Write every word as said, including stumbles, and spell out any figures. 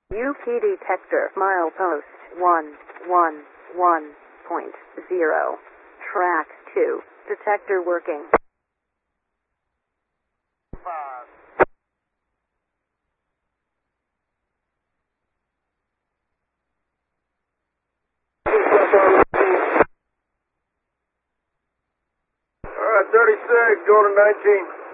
U P detector milepost one one one point zero. Track two. Detector working. Five. All right, thirty-six, going to nineteen.